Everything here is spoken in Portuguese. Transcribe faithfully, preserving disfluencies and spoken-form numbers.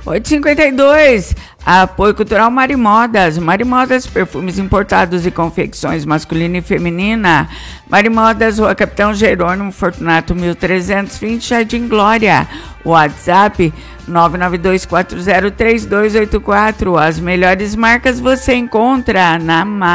oito e cinquenta e dois. Apoio Cultural Marimodas. Marimodas, perfumes importados e confecções masculina e feminina. Marimodas, Rua Capitão Jerônimo Fortunato, mil trezentos e vinte, Jardim Glória. WhatsApp nove nove dois quatro zero três dois oito quatro. As melhores marcas você encontra na